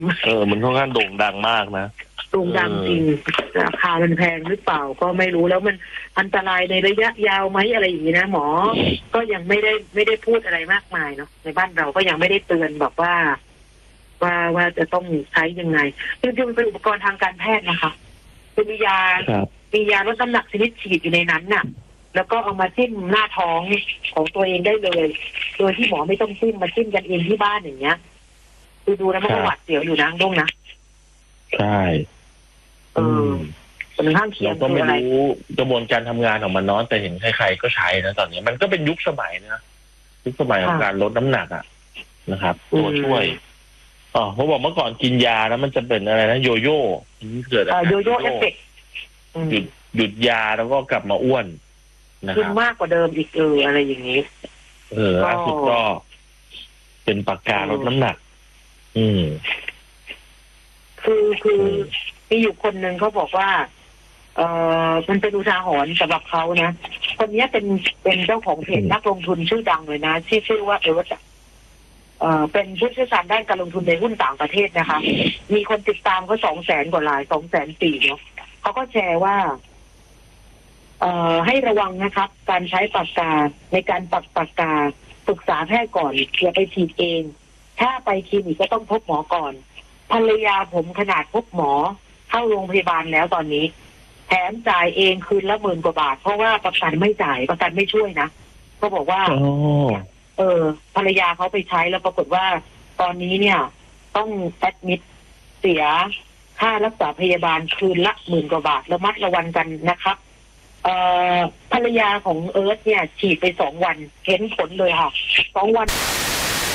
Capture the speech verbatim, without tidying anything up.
เออมันค่อนข้างโด่งดังมากนะโด่งดังจริงราคามันแพงหรือเปล่าก็ไม่รู้แล้วมันอันตรายในระยะยาวไหมอะไรอย่างนี้นะหมอก็ยังไม่ได้ไม่ได้พูดอะไรมากมายเนาะในบ้านเราก็ยังไม่ได้เตือนบอกว่าว่าว่าจะต้องใช้ยังไงจริงๆมันเป็นอุปกรณ์ทางการแพทย์นะคะเป็นมียามียาลดน้ำหนักชนิดฉีดอยู่ในนั้นน่ะแล้วก็เอามาจิ้มหน้าท้องของตัวเองได้เลยโดยที่หมอไม่ต้องจิ้มมาจิ้มกันเองที่บ้านอย่างเงี้ยดูดูแล้วมันก็หวาดเสียวอยู่นะดงนะใช่เออเป็นข้างเคียงก็ไม่รู้กระบวนการทำงานของมันเนาะแต่เห็นใครๆก็ใช้นะตอนนี้มันก็เป็นยุคสมัยนะยุคสมัยของการลดน้ำหนักอ่ะนะครับตัวช่วยอ๋อเขาบอกเมื่อก่อนกินยาแล้วมันจะเป็นอะไรนะโยโย่เกิดอะไรโยโย่เอฟเฟกต์หยุดหยุดยาแล้วก็กลับมาอ้วนนะครับกินมากกว่าเดิมอีกเอออะไรอย่างนี้เออล่าสุดก็เป็นปากกาลดน้ำหนักอืมคือคือมีอยู่คนหนึ่งเขาบอกว่าเออมันเป็นอุทาหรณ์สำหรับเขานะคนนี้เป็นเป็นเจ้าของเพจนักลงทุนชื่อดังเลยนะชื่อชื่อว่าเอวัตเอ่อเป็นผู้เชี่ยวชาญด้านการลงทุนในหุ้นต่างประเทศนะคะมีคนติดตามเขาสองแสนกว่ารายสองแสนสี่เนาะเขาก็แชร์ว่าเอ่อให้ระวังนะครับการใช้ปากกาในการปักปากกาปรึกษาแพทย์ก่อนอย่าไปฉีดเองถ้าไปคลินิกก็ต้องพบหมอก่อนภรรยาผมขนาดพบหมอเข้าโรงพยาบาลแล้วตอนนี้แถมจ่ายเองคืนละหมื่นกว่าบาทเพราะว่าประกันไม่จ่ายประกันไม่ช่วยนะเขาบอกว่าเออภรรยาเขาไปใช้แล้วปรากฏว่าตอนนี้เนี่ยต้องแอดมิดเสียค่ารักษาพยาบาลคืนละหมื่นกว่าบาทระมัดระวังกันนะครับเอ่อภรรยาของเอิร์ธเนี่ยฉีดไปสองวันเห็นผลเลยค่ะสองวัน